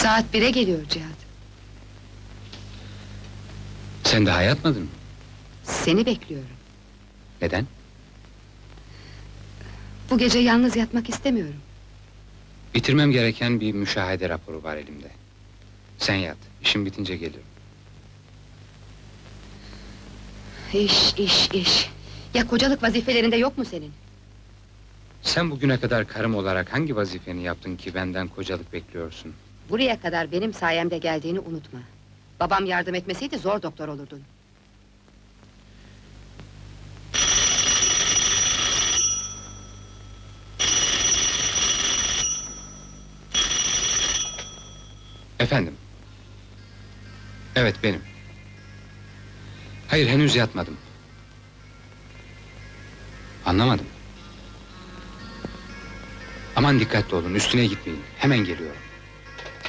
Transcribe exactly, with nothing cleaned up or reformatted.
Saat bire geliyor Cihat. Sen daha yatmadın mı? Seni bekliyorum. Neden? Bu gece yalnız yatmak istemiyorum. Bitirmem gereken bir müşahede raporu var elimde. Sen yat, işim bitince gelirim. İş, iş, iş. Ya kocalık vazifelerinde yok mu senin? Sen bugüne kadar karım olarak hangi vazifeni yaptın ki benden kocalık bekliyorsun? Buraya kadar benim sayemde geldiğini unutma. Babam yardım etmeseydi zor doktor olurdun. Efendim? Evet, benim. Hayır, henüz yatmadım. Anlamadım. Aman dikkatli olun, üstüne gitmeyin. Hemen geliyorum.